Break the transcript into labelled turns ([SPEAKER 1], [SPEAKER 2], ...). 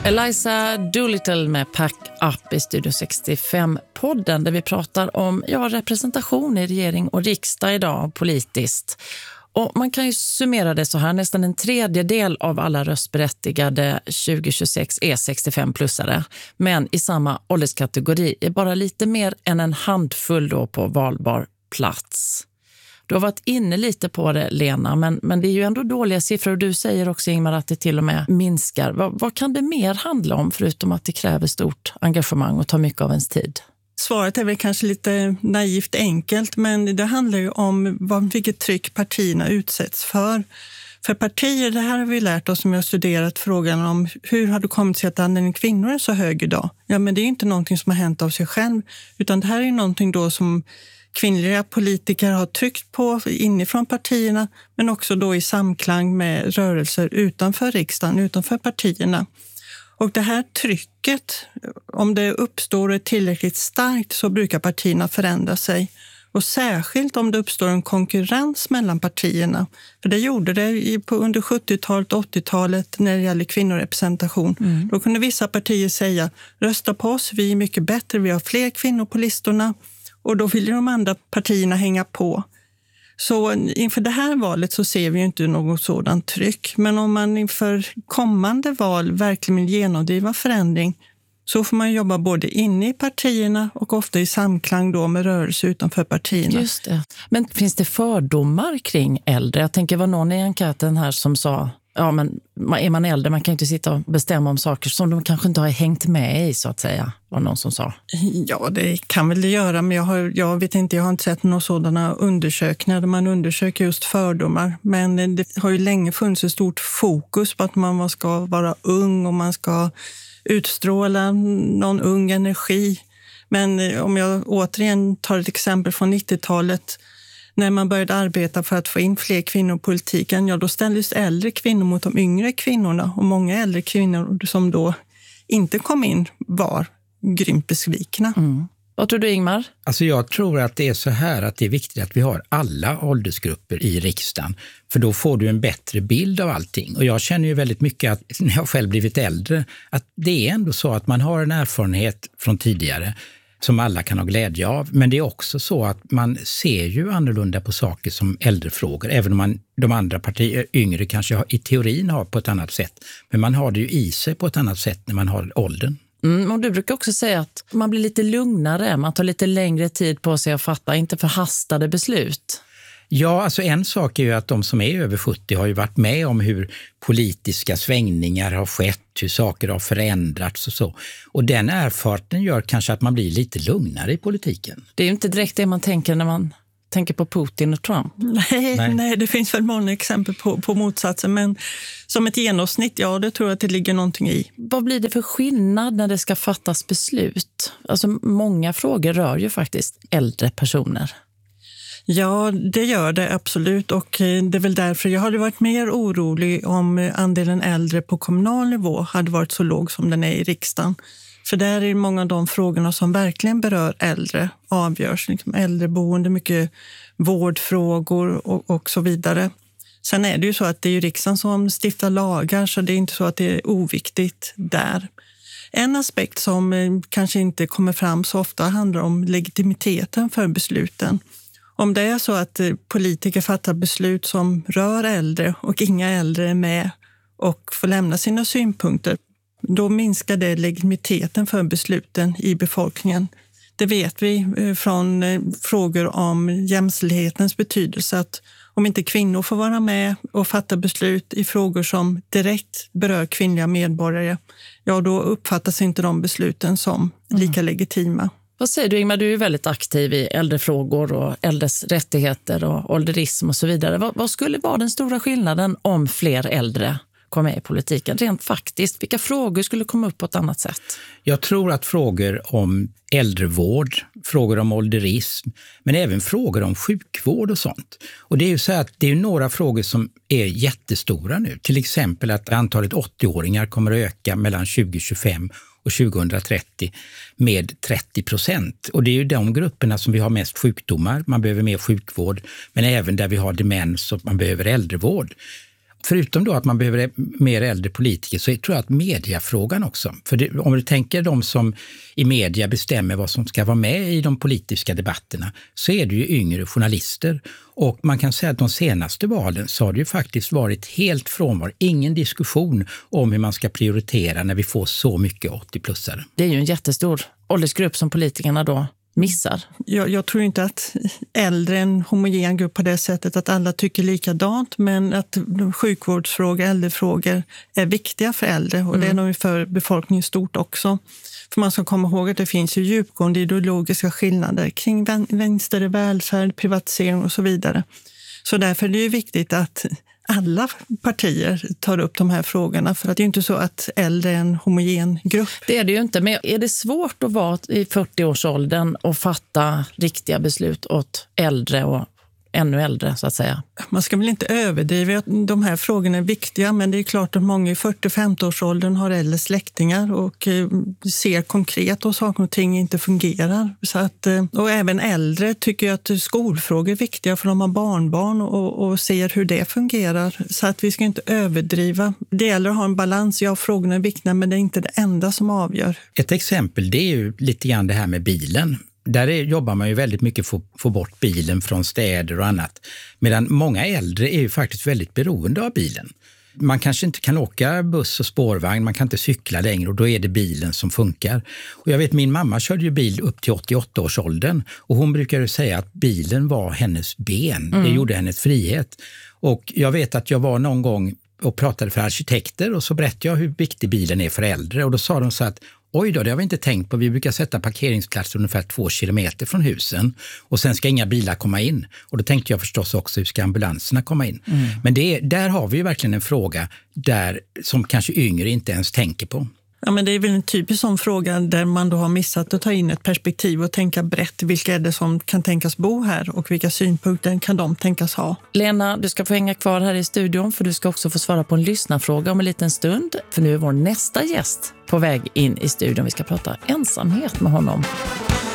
[SPEAKER 1] Eliza Doolittle med Pack Up i Studio 65-podden där vi pratar om representation i regering och riksdag idag politiskt. Och man kan ju summera det så här, nästan en tredjedel av alla röstberättigade 2026 är 65-plussare. Men i samma ålderskategori är bara lite mer än en handfull då på valbar plats. Du har varit inne lite på det, Lena, men det är ju ändå dåliga siffror. Och du säger också, Ingmar, att det till och med minskar. Vad kan det mer handla om förutom att det kräver stort engagemang och tar mycket av ens tid?
[SPEAKER 2] Svaret är väl kanske lite naivt enkelt, men det handlar ju om vilket tryck partierna utsätts för. För partier, det här har vi lärt oss som jag har studerat frågan om hur har det kommit sig att andelen kvinnor är så hög idag? Ja, men det är inte någonting som har hänt av sig själv, utan det här är någonting då som kvinnliga politiker har tryckt på inifrån partierna, men också då i samklang med rörelser utanför riksdagen, utanför partierna. Och det här trycket, om det uppstår ett tillräckligt starkt så brukar partierna förändra sig. Och särskilt om det uppstår en konkurrens mellan partierna. För det gjorde det under 70-talet och 80-talet när det gäller kvinnorepresentation. Då kunde vissa partier säga, rösta på oss, vi är mycket bättre, vi har fler kvinnor på listorna. Och då vill de andra partierna hänga på. Så inför det här valet så ser vi ju inte något sådant tryck. Men om man inför kommande val verkligen vill genomdriva förändring så får man jobba både inne i partierna och ofta i samklang då med rörelse utanför partierna.
[SPEAKER 1] Just det. Men finns det fördomar kring äldre? Jag tänker, var någon i enkäten här som sa, ja men är man äldre, man kan inte sitta och bestämma om saker som de kanske inte har hängt med i, så att säga, var någon som sa.
[SPEAKER 2] Ja, det kan väl det göra, men jag vet inte, jag har inte sett några sådana undersökningar där man undersöker just fördomar. Men det har ju länge funnits ett stort fokus på att man ska vara ung och man ska utstråla någon ung energi. Men om jag återigen tar ett exempel från 90-talet, när man började arbeta för att få in fler kvinnor i politiken, ja då ställdes äldre kvinnor mot de yngre kvinnorna. Och många äldre kvinnor som då inte kom in var grymt besvikna.
[SPEAKER 1] Vad tror du, Ingmar?
[SPEAKER 3] Alltså jag tror att det är så här att det är viktigt att vi har alla åldersgrupper i riksdagen. För då får du en bättre bild av allting. Och jag känner ju väldigt mycket att när jag själv blivit äldre, att det är ändå så att man har en erfarenhet från tidigare som alla kan ha glädje av. Men det är också så att man ser ju annorlunda på saker som äldrefrågor. Även om de andra partier, yngre kanske i teorin har på ett annat sätt. Men man har det ju i sig på ett annat sätt när man har åldern.
[SPEAKER 1] Och du brukar också säga att man blir lite lugnare, man tar lite längre tid på sig att fatta, inte förhastade beslut.
[SPEAKER 3] Ja, alltså en sak är ju att de som är över 70 har ju varit med om hur politiska svängningar har skett, hur saker har förändrats och så. Och den erfarenheten gör kanske att man blir lite lugnare i politiken. Det
[SPEAKER 1] är ju inte direkt det man tänker när man tänker på Putin och Trump.
[SPEAKER 2] Nej, det finns väl många exempel på motsatsen, men som ett genomsnitt, ja, det tror jag att det ligger någonting i.
[SPEAKER 1] Vad blir det för skillnad när det ska fattas beslut? Alltså många frågor rör ju faktiskt äldre personer.
[SPEAKER 2] Ja, det gör det absolut, och det är väl därför jag hade varit mer orolig om andelen äldre på kommunal nivå hade varit så låg som den är i riksdagen. För där är många av de frågorna som verkligen berör äldre avgörs. Liksom äldreboende, mycket vårdfrågor och så vidare. Sen är det ju så att det är ju riksdagen som stiftar lagar, så det är inte så att det är oviktigt där. En aspekt som kanske inte kommer fram så ofta handlar om legitimiteten för besluten. Om det är så att politiker fattar beslut som rör äldre och inga äldre är med och får lämna sina synpunkter, då minskar det legitimiteten för besluten i befolkningen. Det vet vi från frågor om jämställdhetens betydelse, att om inte kvinnor får vara med och fatta beslut i frågor som direkt berör kvinnliga medborgare, ja då uppfattas inte de besluten som lika legitima.
[SPEAKER 1] Vad säger du, Ingmar? Du är väldigt aktiv i äldrefrågor och äldres rättigheter och ålderism och så vidare. Vad skulle vara den stora skillnaden om fler äldre kom med i politiken? Rent faktiskt, vilka frågor skulle komma upp på ett annat sätt?
[SPEAKER 3] Jag tror att frågor om äldrevård, frågor om ålderism, men även frågor om sjukvård och sånt. Och det är ju så att det är några frågor som är jättestora nu. Till exempel att antalet 80-åringar kommer att öka mellan 2025 och 2030 med 30%. Och det är ju de grupperna som vi har mest sjukdomar. Man behöver mer sjukvård, men även där vi har demens och man behöver äldrevård. förutom då att man behöver mer äldre politiker, så tror jag att mediafrågan också. För om du tänker de som i media bestämmer vad som ska vara med i de politiska debatterna, så är det ju yngre journalister. Och man kan säga att de senaste valen så har det ju faktiskt varit helt frånvar. Ingen diskussion om hur man ska prioritera när vi får så mycket 80-plussare.
[SPEAKER 1] Det är ju en jättestor åldersgrupp som politikerna då missar.
[SPEAKER 2] Jag tror inte att äldre är en homogen grupp på det sättet att alla tycker likadant, men att sjukvårdsfrågor, äldrefrågor är viktiga för äldre, och det är de för befolkningen stort också. För man ska komma ihåg att det finns ju djupgående ideologiska skillnader kring vänster i välfärd, privatisering och så vidare. Så därför är det ju viktigt att alla partier tar upp de här frågorna, för att det är inte så att äldre är en homogen grupp.
[SPEAKER 1] Det är det ju inte, men är det svårt att vara i 40-årsåldern och fatta riktiga beslut åt äldre och ännu äldre så att säga?
[SPEAKER 2] Man ska väl inte överdriva att de här frågorna är viktiga, men det är klart att många i 40-50-årsåldern har äldre släktingar och ser konkret och saker och ting inte fungerar. Så att, och även äldre tycker att skolfrågor är viktiga, för de har barnbarn och ser hur det fungerar. Så att vi ska inte överdriva. Det gäller att ha en balans. Ja, frågorna är viktiga, men det är inte det enda som avgör.
[SPEAKER 3] Ett exempel, det är ju lite grann det här med bilen. Där jobbar man ju väldigt mycket för att få bort bilen från städer och annat. Medan många äldre är ju faktiskt väldigt beroende av bilen. Man kanske inte kan åka buss och spårvagn, man kan inte cykla längre, och då är det bilen som funkar. Och jag vet, min mamma körde ju bil upp till 88-årsåldern, och hon brukade säga att bilen var hennes ben. Det gjorde hennes frihet. Och jag vet att jag var någon gång och pratade för arkitekter, och så berättade jag hur viktig bilen är för äldre, och då sa de så att oj då, det har vi inte tänkt på. Vi brukar sätta parkeringsplatser ungefär 2 kilometer från husen, och sen ska inga bilar komma in. Och då tänkte jag förstås också, hur ska ambulanserna komma in? Men där har vi ju verkligen en fråga som kanske yngre inte ens tänker på.
[SPEAKER 2] Ja, men det är väl en typisk sån fråga där man då har missat att ta in ett perspektiv och tänka brett. Vilka är det som kan tänkas bo här och vilka synpunkter kan de tänkas ha?
[SPEAKER 1] Lena, du ska få hänga kvar här i studion, för du ska också få svara på en lyssnarfråga om en liten stund. För nu är vår nästa gäst på väg in i studion. Vi ska prata ensamhet med honom.